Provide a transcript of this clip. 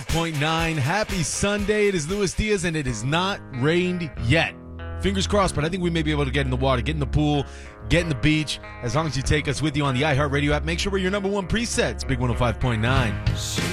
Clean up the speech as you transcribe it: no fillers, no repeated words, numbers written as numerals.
105.9. Happy Sunday. It is Luis Diaz, and it has not rained yet. Fingers crossed, but I think we may be able to get in the water, get in the pool, get in the beach. As long as you take us with you on the iHeartRadio app, make sure we're your number one presets. Big 105.9.